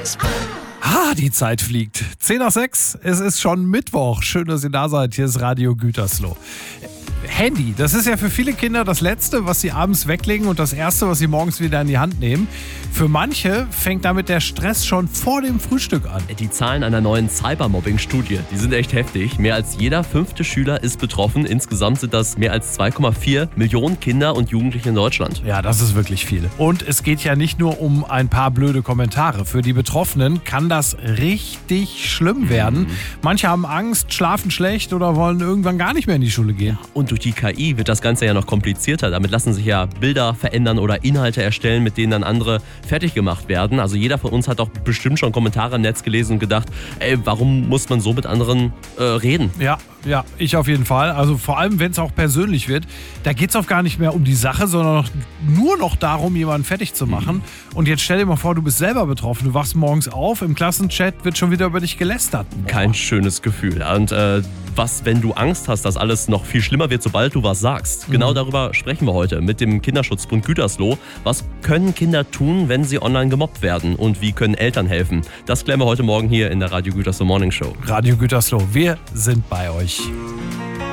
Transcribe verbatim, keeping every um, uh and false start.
Ah, die Zeit fliegt. zehn nach sechs, es ist schon Mittwoch. Schön, dass ihr da seid. Hier ist Radio Gütersloh. Handy, das ist ja für viele Kinder das Letzte, was sie abends weglegen und das Erste, was sie morgens wieder in die Hand nehmen. Für manche fängt damit der Stress schon vor dem Frühstück an. Die Zahlen einer neuen Cybermobbing-Studie, die sind echt heftig. Mehr als jeder fünfte Schüler ist betroffen. Insgesamt sind das mehr als zwei Komma vier Millionen Kinder und Jugendliche in Deutschland. Ja, das ist wirklich viel. Und es geht ja nicht nur um ein paar blöde Kommentare. Für die Betroffenen kann das richtig schlimm werden. Mhm. Manche haben Angst, schlafen schlecht oder wollen irgendwann gar nicht mehr in die Schule gehen. Und durch die K I wird das Ganze ja noch komplizierter. Damit lassen sich ja Bilder verändern oder Inhalte erstellen, mit denen dann andere fertig gemacht werden. Also jeder von uns hat doch bestimmt schon Kommentare im Netz gelesen und gedacht, ey, warum muss man so mit anderen äh, reden? Ja, ja, ich auf jeden Fall. Also vor allem, wenn es auch persönlich wird, da geht es auch gar nicht mehr um die Sache, sondern noch, nur noch darum, jemanden fertig zu machen. Mhm. Und jetzt stell dir mal vor, du bist selber betroffen. Du wachst morgens auf, im Klassenchat wird schon wieder über dich gelästert. Boah. Kein schönes Gefühl. Und äh, was, wenn du Angst hast, dass alles noch viel schlimmer wird, sobald du was sagst? Mhm. Genau darüber sprechen wir heute mit dem Kinderschutzbund Gütersloh. Was können Kinder tun, wenn sie online gemobbt werden? Und wie können Eltern helfen? Das klären wir heute Morgen hier in der Radio Gütersloh Morning Show. Radio Gütersloh, wir sind bei euch.